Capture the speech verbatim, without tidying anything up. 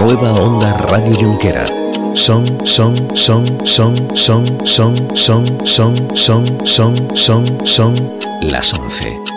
Nueva Onda Radio Junquera. Son, son, son, son, son, son, son, son, son, son, son, son, las once.